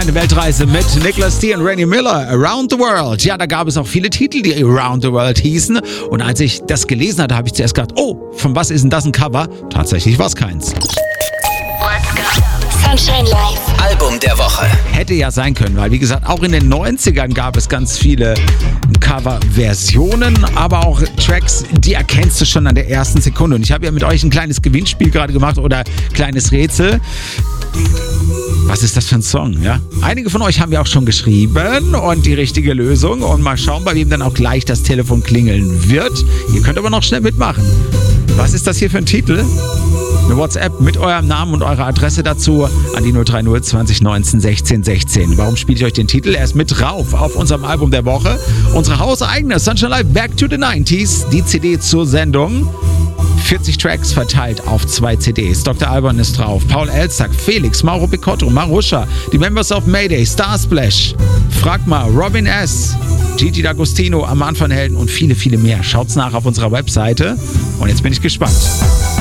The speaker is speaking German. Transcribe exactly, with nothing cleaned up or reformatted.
kleine Weltreise mit Nicholas D. und Randy Miller, Around the World. Ja, da gab es auch viele Titel, die Around the World hießen. Und als ich das gelesen hatte, habe ich zuerst gedacht, oh, von was ist denn das ein Cover? Tatsächlich war es keins. Sunshine Live. Album der Woche. Hätte ja sein können, weil wie gesagt, auch in den neunzigern gab es ganz viele Cover-Versionen, aber auch Tracks, die erkennst du schon an der ersten Sekunde. Und ich habe ja mit euch ein kleines Gewinnspiel gerade gemacht oder kleines Rätsel. Was ist das für ein Song? Ja? Einige von euch haben ja auch schon geschrieben und die richtige Lösung. Und mal schauen, bei wem dann auch gleich das Telefon klingeln wird. Ihr könnt aber noch schnell mitmachen. Was ist das hier für ein Titel? Eine WhatsApp mit eurem Namen und eurer Adresse dazu an die null drei null zwanzig neunzehn sechzehn sechzehn. Warum spiele ich euch den Titel? Er ist mit drauf auf unserem Album der Woche. Unsere hauseigene Sunshine Live Back to the nineties. Die C D zur Sendung. vierzig Tracks verteilt auf zwei C Ds. Doktor Alban ist drauf. Paul Elzack, Felix, Mauro Picotto, Marusha, die Members of Mayday, Starsplash, Frag mal, Robin S., Gigi D'Agostino, Aman van Helden und viele, viele mehr. Schaut's nach auf unserer Webseite. Und jetzt bin ich gespannt.